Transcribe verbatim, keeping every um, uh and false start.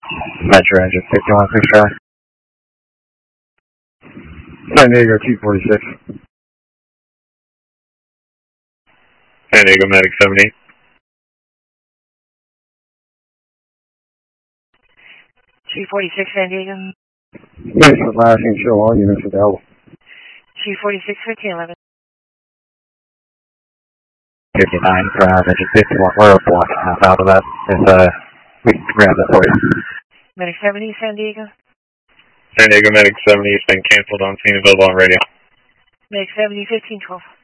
Metro engine fifty-one, please try. San Diego two forty-six. San Diego Medic seventy. two forty-six San Diego. Yes, for flashing, show all units available. two forty-six fifteen eleven. fifty-nine, drive engine fifty-one, we're blocking half out of that. If, uh, we can grab that for you. Medic seventy San Diego. San Diego Medic seventy has been canceled on scene, available on radio. Medic seventy fifteen twelve.